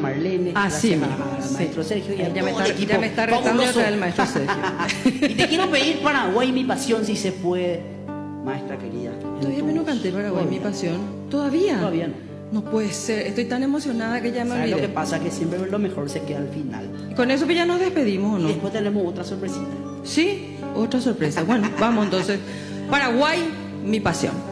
Marlene, Así gracias mismo, al sí. maestro Sergio y a Ya me todo el equipo ya me está retando fabuloso. acá el maestro Sergio. Y te quiero pedir Paraguay, mi pasión, si se puede, maestra querida. Todavía me no canté Paraguay, mi pasión. ¿Todavía? Todavía no. No puede ser, estoy tan emocionada que ya me ¿Sabes lo que olvidé. pasa? Que siempre lo mejor se queda al final. Con eso que ya nos despedimos, ¿o Y no? después tenemos otra sorpresita. Sí, otra sorpresa. Bueno, vamos entonces. Paraguay, mi pasión.